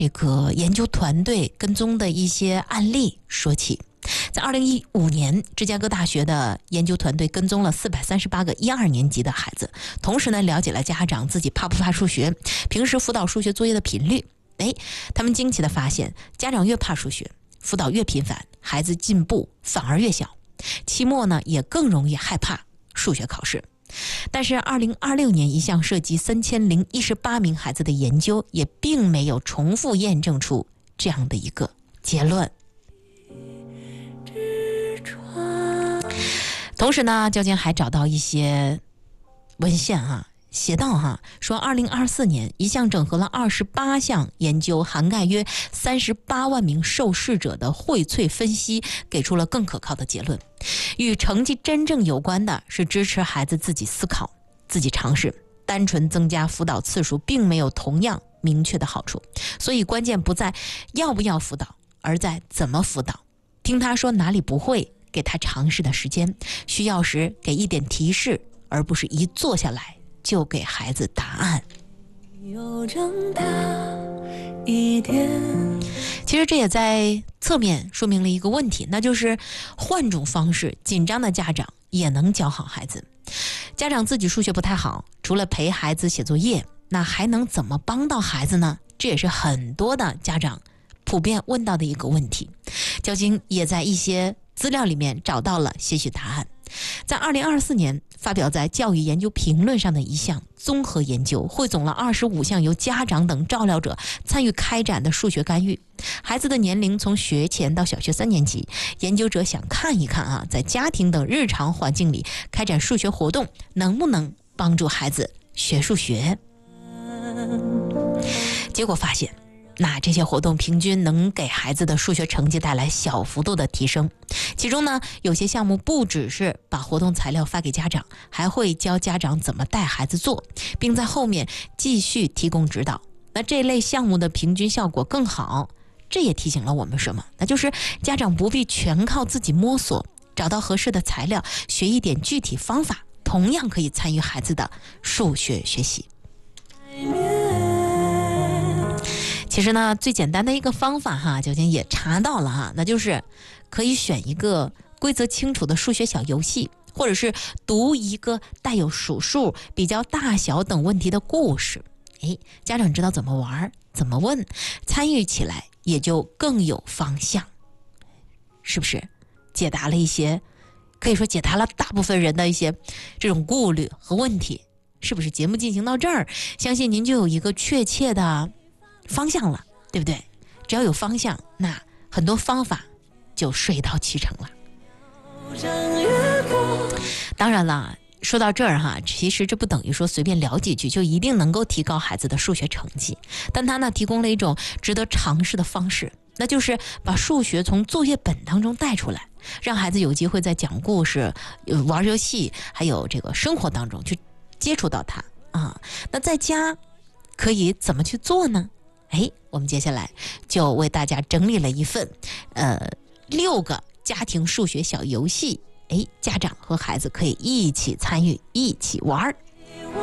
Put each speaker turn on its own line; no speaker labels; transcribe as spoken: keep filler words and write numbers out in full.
这个研究团队跟踪的一些案例说起。在二零一五年，芝加哥大学的研究团队跟踪了四百三十八个一二年级的孩子，同时呢了解了家长自己怕不怕数学，平时辅导数学作业的频率。哎，他们惊奇地发现，家长越怕数学，辅导越频繁，孩子进步反而越小，期末呢也更容易害怕数学考试。但是二零二六年一项涉及三千零一十八名孩子的研究也并没有重复验证出这样的一个结论。同时呢，交警还找到一些文献啊，写道哈，说二零二四年一项整合了二十八项研究，涵盖约三十八万名受试者的荟萃分析，给出了更可靠的结论。与成绩真正有关的是支持孩子自己思考、自己尝试，单纯增加辅导次数并没有同样明确的好处。所以关键不在要不要辅导，而在怎么辅导。听他说哪里不会，给他尝试的时间，需要时给一点提示，而不是一坐下来就给孩子答案。有长大一点。其实这也在侧面说明了一个问题，那就是换种方式，紧张的家长也能教好孩子。家长自己数学不太好，除了陪孩子写作业，那还能怎么帮到孩子呢？这也是很多的家长普遍问到的一个问题。交警也在一些资料里面找到了些许答案。在二零二四年发表在教育研究评论上的一项综合研究，汇总了二十五项由家长等照料者参与开展的数学干预。孩子的年龄从学前到小学三年级，研究者想看一看啊，在家庭等日常环境里开展数学活动能不能帮助孩子学数学。结果发现，那这些活动平均能给孩子的数学成绩带来小幅度的提升。其中呢，有些项目不只是把活动材料发给家长，还会教家长怎么带孩子做，并在后面继续提供指导。那这类项目的平均效果更好。这也提醒了我们什么？那就是家长不必全靠自己摸索，找到合适的材料，学一点具体方法，同样可以参与孩子的数学学习。其实呢，最简单的一个方法哈，交警也查到了哈，那就是可以选一个规则清楚的数学小游戏，或者是读一个带有数数、比较大小等问题的故事。哎，家长知道怎么玩、怎么问，参与起来也就更有方向，是不是？解答了一些，可以说解答了大部分人的一些这种顾虑和问题，是不是？节目进行到这儿，相信您就有一个确切的方向了，对不对？只要有方向，那很多方法就水到渠成了。当然了，说到这儿哈，其实这不等于说随便聊几句就一定能够提高孩子的数学成绩，但它呢提供了一种值得尝试的方式，那就是把数学从作业本当中带出来，让孩子有机会在讲故事、玩游戏还有这个生活当中去接触到它啊。那在家可以怎么去做呢？哎，我们接下来就为大家整理了一份呃六个家庭数学小游戏，哎，家长和孩子可以一起参与，一起玩。